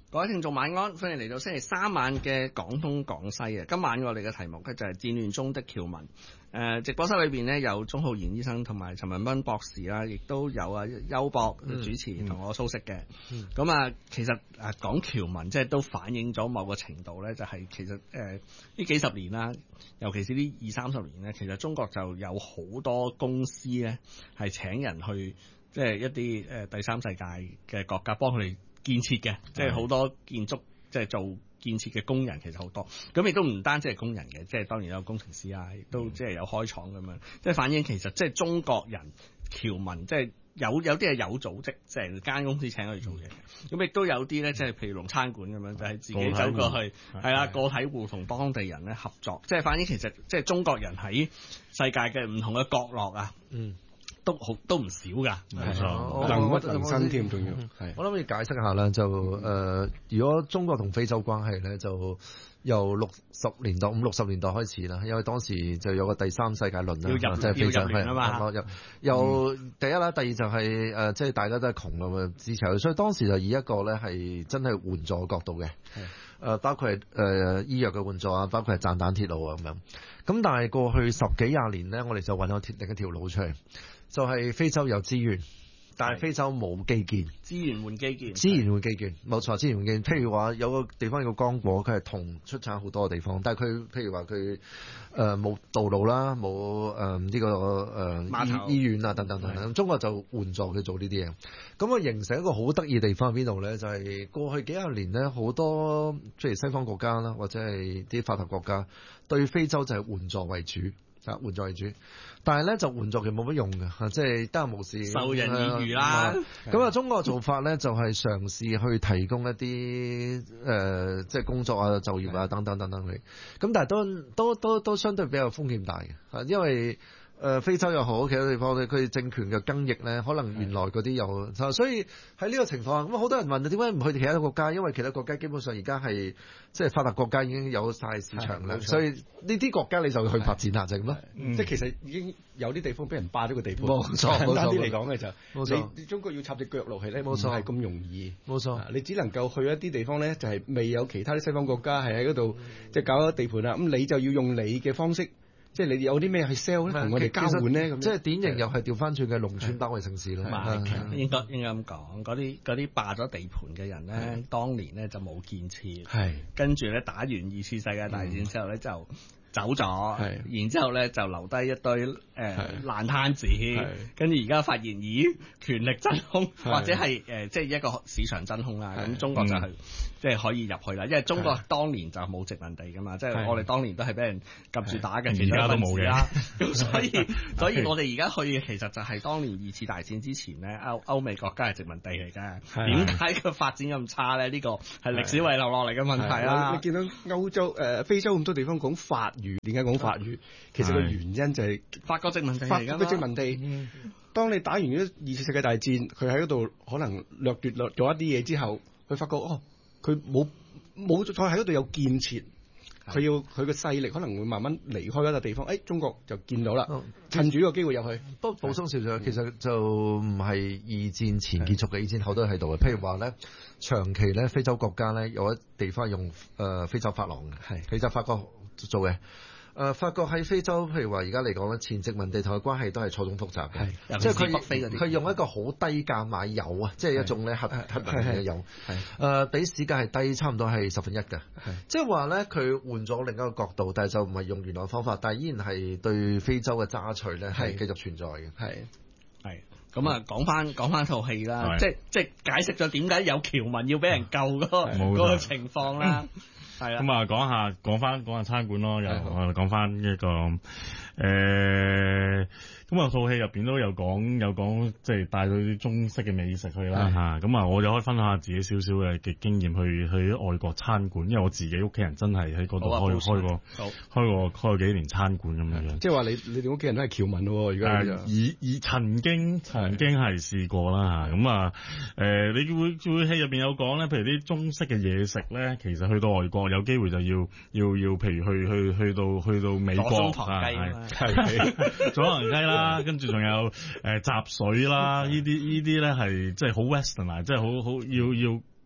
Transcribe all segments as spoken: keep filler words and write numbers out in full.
各位聽眾晚安，歡迎嚟到星期三晚嘅廣東廣西啊！今晚我哋嘅題目咧就係戰亂中的僑民。誒、呃，直播室裏邊呢，有鍾浩然醫生同埋陳文彬博士啦，亦都有啊邱博主持同、嗯、我蘇軾嘅。咁、嗯、啊，其實誒講僑民即係都反映咗某個程度咧，就係、是、其實誒呢、呃、幾十年啦，尤其是呢二三十年咧，其實中國就有好多公司咧係請人去即係一啲誒、呃、第三世界嘅國家幫佢哋建設嘅，即係好多建築，即係做建設嘅工人，其實好多。咁亦都唔單止係工人嘅，即係當然有工程師啊，亦都即係有開廠咁樣。即係反映其實即係中國人僑民，即係有有啲係有組織，即係間公司請佢做嘢。咁亦都有啲咧，即係譬如農餐館咁樣，就係、是、自己走過去，係啦，個體戶同當地人咧合作。即係反映其實即係中國人喺世界嘅唔同嘅角落啊。嗯。都好都唔少㗎，冇錯， 能屈能伸添，仲要係。我諗要解釋下啦，就誒、呃，如果中國同非洲關係咧，就由六十年代五六十年代開始啦，因為當時就有個第三世界論啦，即係非洲係啊入又第一啦，第二就係、是、誒，即、呃、係、就是、大家都係窮啊嘛，支持，所以當時就以一個咧係真係援助嘅角度嘅，誒、呃，包括係誒、呃、醫藥嘅援助啊，包括係贊彈鐵路啊咁樣。咁但係過去十幾廿年咧，我哋就揾咗另一條路出嚟。就係、是、非洲有資源，但係非洲冇基建。 資源換基建， 資源換基建，冇錯，資源換基建。譬如話有個地方有個剛果，佢係銅出產好多嘅地方，但係佢譬如話佢誒冇道路啦，冇誒呢個誒、呃、醫醫院啊等等等等。中國就援助佢做呢啲嘢。咁啊形成一個好得意嘅地方喺邊度咧？就係、是、過去幾廿年咧，好多譬如西方國家啦，或者係啲發達國家對非洲就係援助為主。啊，援助為主，但係咧就援助其實冇乜用嘅，即係得閒無事授人以漁啦。 咁啊，中國嘅做法咧就係嘗試去提供一啲誒、呃，即係工作啊、就業啊等等等等嚟。咁但係都都都都相對比較風險大嘅，因為。誒、呃、非洲又好，其他地方咧，佢政權嘅更迭咧，可能原來嗰啲有，所以喺呢個情況下，咁好多人問點解唔去其他國家？因為其他國家基本上而家係即係發達國家已經有晒市場啦，所以呢啲國家你就去發展下就咁咯。 即係其實已經有啲地方俾人霸咗個地盤。 冇錯， 簡單啲嚟講嘅就， 冇錯， 你中國要插隻腳落去咧， 冇錯， 係咁容易。 冇錯， 你只能夠去一啲地方咧，就係、是、未有其他啲西方國家係喺嗰度即係搞咗地盤啦。咁你就要用你嘅方式。即係你有啲咩去 sell 咧，同我哋交換咧咁。 即係典型又係調翻轉嘅農村包圍城市咯。 應該應該咁講，嗰啲嗰啲霸咗地盤嘅人咧，當年咧就冇建設，跟住咧打完二次世界大戰之後咧就走咗，然之後咧就留低一堆誒、呃、爛攤子，跟住而家發現咦權力真空，或者係誒即係一個市場真空啦。咁中國就係即係可以入去啦，因為中國當年就冇殖民地噶嘛，即係我哋當年都係俾人撳住打嘅， 而家都冇嘅。 咁所以所以我哋而家去嘅其實就係當年二次大戰之前咧，歐歐美國家係殖民地嚟嘅。點解個發展咁差咧？呢、呢個係歷史遺留落嚟嘅問題啦。 你見到歐洲誒、呃、非洲咁多地方講法語，點解講法語？其實個原因就係法國殖民地嚟㗎嘛。 法國殖民地。嗯、當你打完咗二次世界大戰，佢喺嗰度可能掠奪咗一啲嘢之後，佢發覺哦。佢冇冇再喺嗰度有建設，佢要佢嘅勢力可能會慢慢離開嗰笪地方。誒、哎，中國就見到啦、嗯，趁住呢個機會入去。 不過補充少少，其實就唔係二戰前結束嘅，二戰後都喺度嘅。譬如話咧，長期咧非洲國家咧有一地方用誒、呃、非洲法郎嘅，其實法國做嘅。誒、呃，法國喺非洲，譬如話而家嚟講咧，前殖民地同佢關係都係錯綜複雜嘅，即係佢佢用一個好低價買油啊，即係一種咧核核能嘅油，誒、呃，比市價係低差唔多係十分一嘅，即係話咧佢換咗另一個角度，但係就唔係用原來方法，但係依然係對非洲嘅榨取咧係繼續存在嘅，係係咁啊，講翻講翻套戲啦，即係即係解釋咗點解有僑民要俾人救嗰、那個嗰、那個情況啦。係啊， 咁啊，講下講翻講下餐館咯，又我哋講翻一個誒，咁啊套戲入邊都有講有講，即係帶到啲中式嘅美食去啦吓，咁啊我就可以分享下自己少少嘅嘅經驗去去外國餐館，因為我自己屋企人真係喺嗰度開開過開過開過幾年餐館咁樣樣。 即係話你你哋屋企人都係僑民咯，而家而而曾經曾經係試過啦吓，咁啊誒，你會會戲入邊有講咧，譬如啲中式嘅嘢食咧，其實去到外國有機會就要要要，譬如去去去到去到美國啊，係係左航雞啦，跟住仲有誒雜、呃、水啦，呢啲呢啲咧係即係好 western 啊，即係好好要要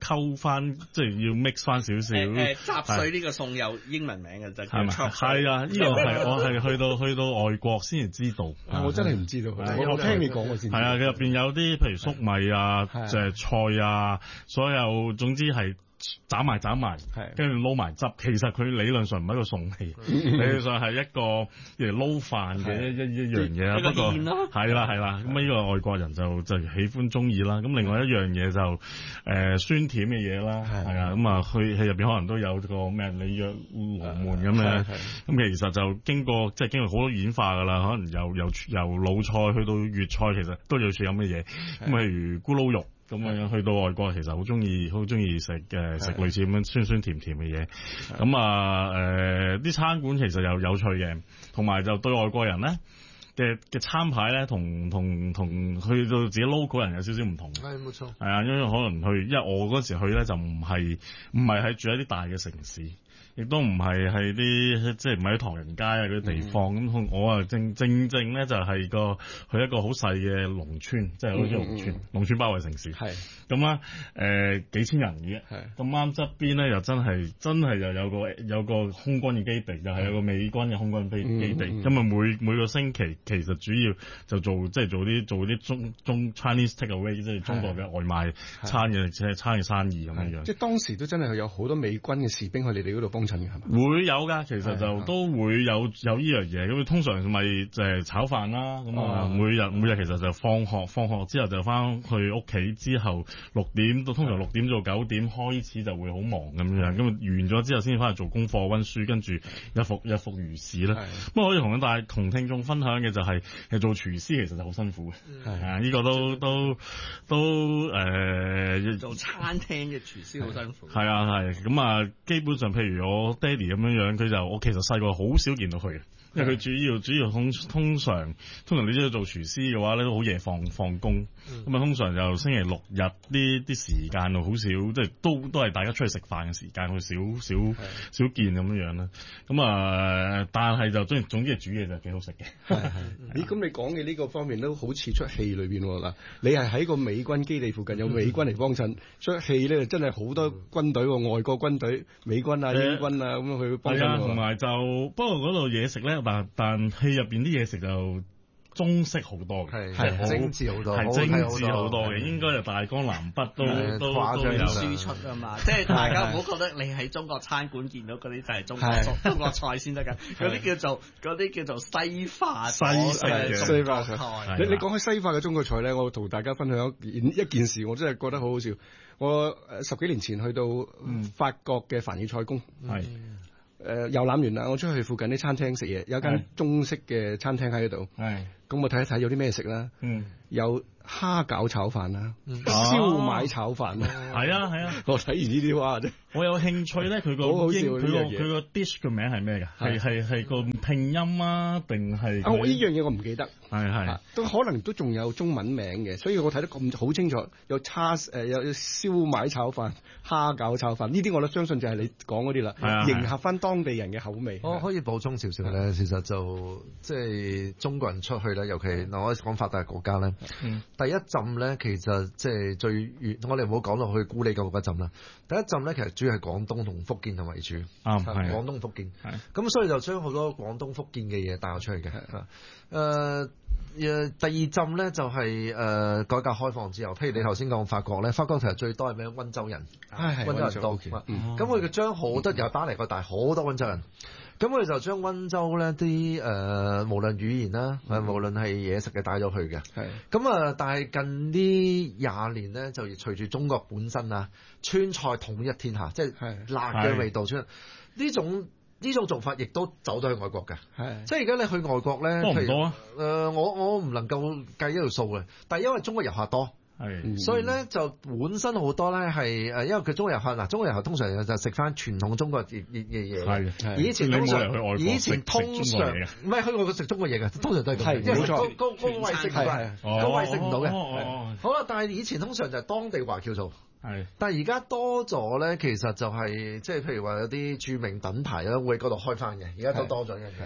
溝翻，即係要 mix 翻少少。 誒雜碎呢個餸有英文名嘅就叫 chop。 係啊，呢個係我係去到去到外國先至知道。 我真係唔知道，我聽你講我先。 係啊，佢入邊有啲譬如粟米啊、誒菜啊，所有總之係。斬埋斬埋，跟住撈埋汁。其實佢理論上唔係一個餸嚟，理論上係一個誒撈飯嘅一一一樣嘢。不過係啦係啦，咁啊呢個外國人就就喜歡中意啦。咁另外一樣嘢就誒、呃、酸甜嘅嘢啦，係啊。咁啊去戲入邊可能都有個咩里約羅門咁嘅。咁其實就經過即係、就是、經過好多演化㗎啦。可能由由由老菜去到粵菜，其實都有處有乜嘢。咁譬如咕嚕肉。咁樣去到外國，其實好中意，好中意食嘅食類似咁樣酸酸甜甜嘅嘢。咁啊誒，啲、呃、餐館其實又有趣嘅，同埋就對外國人咧嘅嘅餐牌咧，同同同去到自己 local 人有少少唔同。 係冇錯。係啊，因為可能去，因為我嗰時去咧就唔係唔係喺住喺啲大嘅城市。亦都唔係係啲即係唔係喺唐人街啊嗰啲地方，咁、嗯、我啊正正正咧就係個去一個好細嘅農村，即係好似農村、嗯、農村包圍城市。係咁啊誒幾千人嘅，咁啱側邊咧又真係真係又有個有個空軍嘅基地，又係有個美軍嘅空軍基基地。咁啊、嗯、每每個星期其實主要就做即係做啲做啲中中 Chinese takeaway， 即係中國嘅外賣餐嘅即係餐嘅生意咁樣樣。即係當時都真係有好多美軍嘅士兵去你哋嗰度幫。 會有㗎，其實就都會有有呢樣嘢。咁通常咪就係炒飯啦。咁啊，每日每日其實就放學放學之後就翻去屋企，之後六點到通常六點到九點開始就會好忙咁樣。咁完咗之後先翻去做功課溫書，跟住一復一復如是啦。不過可以同大家同聽眾分享嘅就係、是，其實做廚師其實就好辛苦嘅。係啊，呢個都都都誒、呃、 做餐廳嘅廚師好辛苦。 係啊係。咁啊，基本上譬如我爹哋咁樣樣，佢就我其實細個好少見到佢嘅，因為佢主要主要通通常通常你知道做廚師嘅話咧，都好夜放放工，咁啊、嗯、通常就星期六日啲啲時間好少，即係都都係大家出去食飯嘅時間，好少少少見咁樣樣啦。咁啊，但係就總總之係煮嘢就幾好食嘅。 咦？咁你講嘅呢個方面都好似出戲裏邊嗱，你係喺個美軍基地附近有美軍嚟幫襯，出戲咧真係好多軍隊喎，外國軍隊、美軍啊、英軍啊咁樣去幫襯。係啊，同埋就不過嗰度嘢食咧，但但戲入邊啲嘢食就中式好多嘅， 係係精緻好多， 係精緻好多嘅，應該就大江南北都都都有輸出啊嘛！即係大家唔好覺得你喺中國餐館見到嗰啲就係中國中國菜先得㗎，嗰啲叫做嗰啲叫做西化西式嘅西化菜。你你講起西化嘅中國菜咧，我同大家分享一件一件事，我真係覺得好好笑。我十幾年前去到法國嘅凡爾賽宮，係。誒遊覽完啦，我出去附近啲餐廳食嘢，有間中式嘅餐廳喺度。係，咁我睇一睇有啲咩食啦。嗯，有蝦餃炒飯啦，嗯、燒賣炒飯啦。 係啊係啊， 我睇完呢啲話啫。我有興趣咧，佢個佢個佢個 dish 嘅名係咩㗎？係係係個拼音啊，定係？ 啊，呢樣嘢我唔記得。 係係， 都可能都仲有中文名嘅，所以我睇得咁好清楚。有叉誒有燒賣炒飯、蝦餃炒飯，呢啲我都相信就係你講嗰啲啦，迎合翻當地人嘅口味。 我可以補充少少咧，其實就即係中國人出去咧，尤其嗱我講發達國家咧，嗯、第一浸咧其實即係最遠，我哋唔好講落去孤立嗰一浸啦。第一浸咧其實主要係廣東同福建為主，啊係廣東福建，係咁所以就將好多廣東福建嘅嘢帶咗出去嘅。誒、呃、誒，第二浸咧就係、是、誒、呃、改革開放之後，譬如你頭先講法國咧，法國其實最多係咩？溫州人，係溫州人多，咁佢嘅將好多又打嚟個大好多溫州人。咁佢就將溫州咧啲誒無論語言啦，誒、嗯、無論係嘢食嘅帶咗去嘅。係咁啊，但係近呢廿年咧，就隨住中國本身啊，川菜統一天下，即係辣嘅味道出呢種呢種做法，亦都走咗去外國嘅。係即係而家你去外國咧， 多唔多啊？ 誒、呃，我我唔能夠計呢條數嘅，但係因為中國遊客多。係，所以咧就本身好多咧係誒，因為佢中國遊客嗱，中國遊客通常就食翻傳統中國嘅嘅嘢。係，以前通常以前通常唔係去外國食中國嘢嘅，通常都係咁。係，冇錯。高高位食唔到，高位食唔到嘅。好啦，但係以前通常就係當地華僑做。係，但係而家多咗咧，其實就係即係譬如話有啲著名品牌咧會喺嗰度開翻嘅，而家都多咗嘅。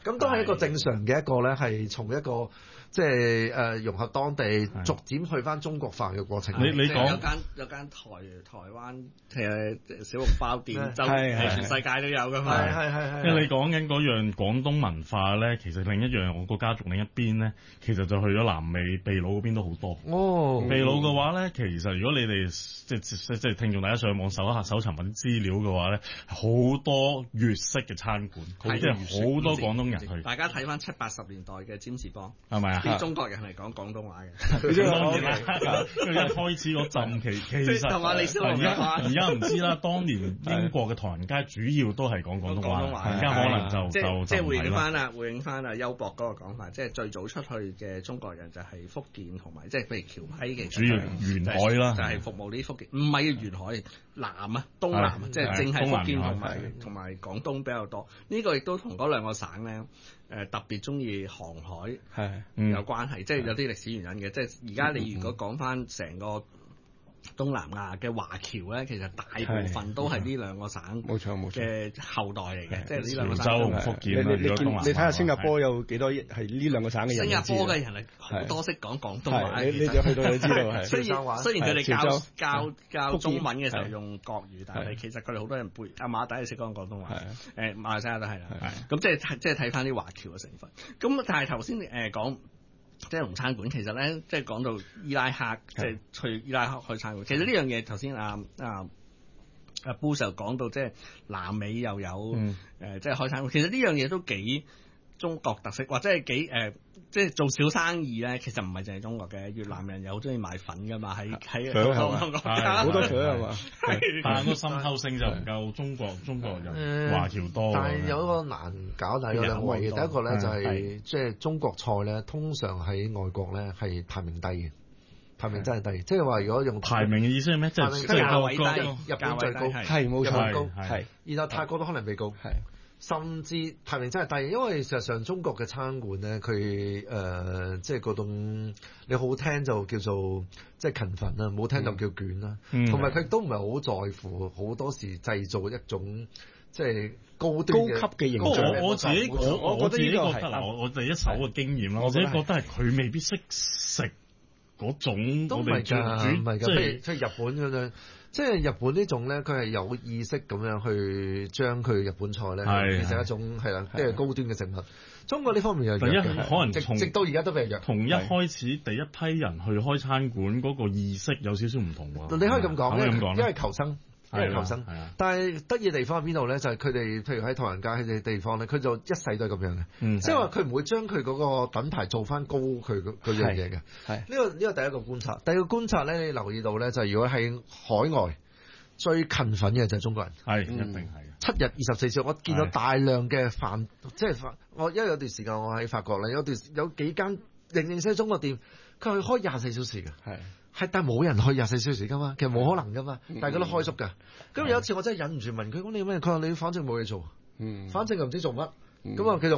咁都係一個正常嘅一個咧，係從一個即係誒融合當地，逐漸去翻中國化嘅過程。 你你講有間有間台台灣嘅小籠包店，就係全世界都有噶嘛。 係係係係。 因為你講緊嗰樣廣東文化咧，其實另一樣我個家族另一邊咧，其實就去咗南美秘魯嗰邊都好多。 哦， 秘魯嘅話咧，其實如果你哋即即即係聽眾大家上網搜一下搜尋揾資料嘅話咧，好多粵式嘅餐館，即係好多廣東人去。 大家睇翻七八十年代嘅占士邦， 係咪啊？ 啲中國人係講廣東話嘅。 當然啦，因為一開始嗰陣期其實同埋李小龍而家而家唔知啦。當年英國嘅唐人街主要都係講廣東話，而家可能就即就即係回應翻啦。 啦，回應翻啊邱博嗰個講法，即係最早出去嘅中國人就係福建同埋即係譬如僑批嘅， 主要沿海啦， 就係服務啲福建，唔係沿海南啊東南啊，即係淨係福建同埋同埋廣東比較多。呢個亦都同嗰兩個省咧。誒特別中意航海係有關係，即係有啲歷史原因嘅。即係而家你如果講翻成個東南亞嘅華僑咧，其實大部分都係呢兩個省冇錯冇錯嘅後代嚟嘅，即係呢兩個省。 潮州同福建啊， 你你見你睇下新加坡有幾多係呢兩個省嘅人？ 新加坡嘅人係好多識講廣東話， 你你就去到你知道係。 雖然雖然佢哋教教教中文嘅時候用國語，但係其實佢哋好多人背阿馬底係識講廣東話。誒馬來西亞都係啦。咁即係即係睇翻啲華僑嘅成分。咁但係頭先誒講。即係農餐館，其實咧，即係講到伊拉克，即係去伊拉克開餐館。其實呢樣嘢頭先啊啊阿 Bruce 就講到，即係南美又有誒、嗯呃，即係開餐館。其實呢樣嘢都幾中國特色，或者係幾誒、呃，即係做小生意咧。其實唔係淨係中國嘅，越南人又好中意賣粉噶嘛，喺喺好多國家， 好多水係嘛。 但係個滲透性就唔夠中國中國人華僑多。 但係有一個難搞，但係有兩位嘅。第一個咧就係即係中國菜咧，通常喺外國咧係排名低嘅，排名真係低。即係話如果用排名嘅意思係咩？即係價位低， 日本最高， 係冇錯高，係。然後泰國都可能未高，係。甚至排名真係低，因為事實上中國嘅餐館咧，佢誒即係嗰種你好聽就叫做即係勤奮啦，冇聽就叫卷啦，同埋佢都唔係好在乎好多時製造一種即係高端高級嘅形象。 我我自己我我我自己覺得嗱，我我第一手嘅經驗啦，我自己覺得係佢未必識食嗰種， 都唔係㗎，唔係㗎，譬如譬如日本咁樣。即係日本呢種咧，佢係有意識咁樣去將佢日本菜咧變成一種係啦，即係高端嘅食物。中國呢方面又第一可能直直到而家都未弱。 同一開始第一批人去開餐館嗰個意識有少少唔同喎。 你可以咁講，因為因為求生。因為求生，但係得意地方喺邊度咧？就係佢哋，譬如喺唐人街佢哋地方咧，佢就一世都係咁樣嘅，即係話佢唔會將佢嗰個品牌做翻高佢嗰樣嘢嘅。係呢個呢個第一個觀察，第二個觀察咧，你留意到咧，就係如果喺海外最勤奮嘅就係中國人， 係一定係七日二十四小時，我見到大量嘅飯，即係飯。我因為有段時間我喺法國咧，有段有幾間認認識中國店，佢係開廿四小時嘅。係。係，但係冇人去廿四小時噶嘛，其實冇可能噶嘛，大家都開足㗎。咁有一次我真係忍唔住問佢：咁你有咩？佢話你反正冇嘢做，嗯，反正又唔知做乜。咁啊，繼續